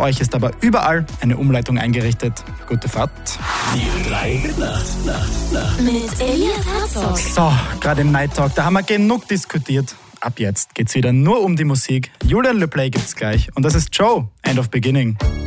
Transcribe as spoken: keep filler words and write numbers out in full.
euch ist aber überall eine Umleitung eingerichtet. Gute Fahrt. Die drei Nacht, Nacht, Nacht. Mit Elias Herzog. So, gerade im Night Talk, da haben wir genug diskutiert. Ab jetzt geht's wieder nur um die Musik. Julian Le Play gibt's gleich und das ist Joe, End of Beginning.